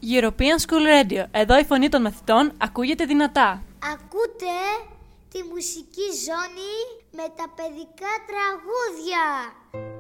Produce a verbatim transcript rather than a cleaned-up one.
European School Radio. Εδώ η φωνή των μαθητών ακούγεται δυνατά. Ακούτε τη μουσική ζώνη με τα παιδικά τραγούδια.